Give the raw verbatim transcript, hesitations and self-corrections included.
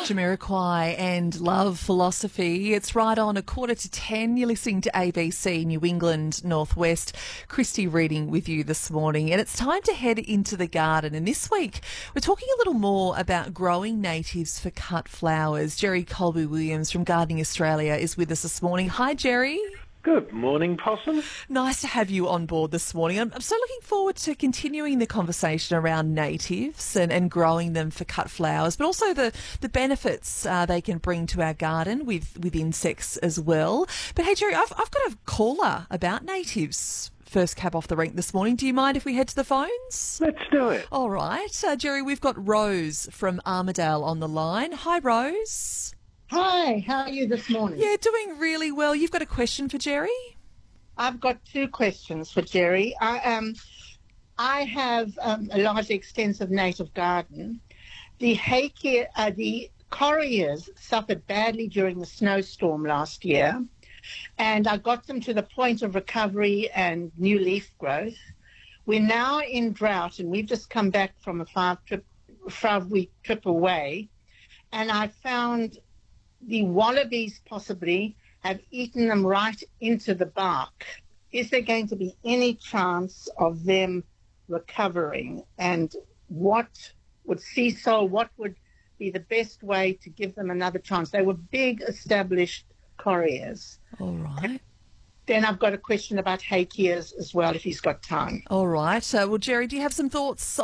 Jamiroquai and Love Philosophy. It's right on a quarter to ten. You're listening to A B C New England Northwest. Christy reading with you this morning. And it's time to head into the garden. And this week, we're talking a little more about growing natives for cut flowers. Jerry Colby-Williams from Gardening Australia is with us this morning. Hi, Jerry. Good morning, Possum. Nice to have you on board this morning. I'm, I'm so looking forward to continuing the conversation around natives and, and growing them for cut flowers, but also the, the benefits uh, they can bring to our garden with, with insects as well. But hey, Jerry, I've, I've got a caller about natives. First cab off the rank this morning. Do you mind if we head to the phones? Let's do it. All right. Uh, Jerry, we've got Rose from Armidale on the line. Hi, Rose. Hi, how are you this morning? Yeah, doing really well. You've got a question for Jerry? I've got two questions for Jerry. I, um, I have um, a large, extensive native garden. The Hakea, uh, the correas suffered badly during the snowstorm last year, and I got them to the point of recovery and new leaf growth. We're now in drought, and we've just come back from a five trip, five-week trip away, and I found the wallabies possibly have eaten them right into the bark. Is there going to be any chance of them recovering? And what would Cecil, what would be the best way to give them another chance? They were big, established correas. All right. Then I've got a question about Hakeas as well, if he's got time. All right. Uh, well, Jerry, do you have some thoughts